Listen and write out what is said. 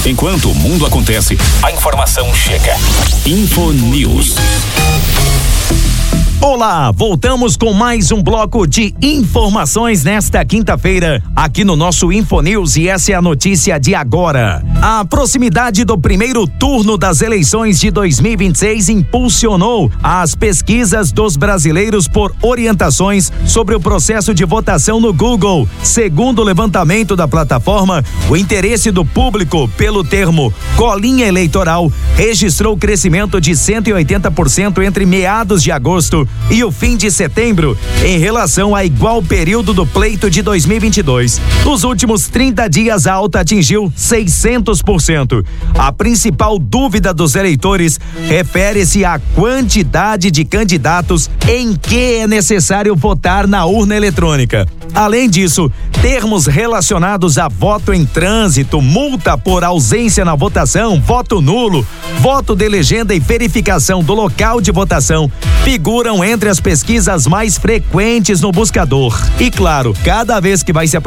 Enquanto o mundo acontece, a informação chega. Infonews. Olá, voltamos com mais um bloco de informações nesta quinta-feira, aqui no nosso Infonews, e essa é a notícia de agora. A proximidade do primeiro turno das eleições de 2026 impulsionou as pesquisas dos brasileiros por orientações sobre o processo de votação no Google. Segundo o levantamento da plataforma, o interesse do público pelo termo colinha eleitoral registrou crescimento de 180% entre meados de agosto e o fim de setembro, em relação a igual período do pleito de 2022. Nos últimos 30 dias, a alta atingiu 600%. A principal dúvida dos eleitores refere-se à quantidade de candidatos em que é necessário votar na urna eletrônica. Além disso, termos relacionados a voto em trânsito, multa por ausência na votação, voto nulo, voto de legenda e verificação do local de votação figuram entre as pesquisas mais frequentes no buscador. E claro, cada vez que vai se